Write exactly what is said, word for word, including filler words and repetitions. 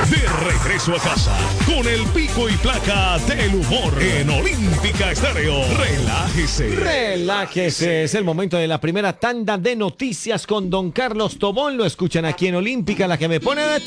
De regreso a casa con el pico y placa del humor en Olímpica Estéreo. Relájese. Relájese. Es el momento de la primera tanda de noticias con don Carlos Tobón. Lo escuchan aquí en Olímpica, la que me pone de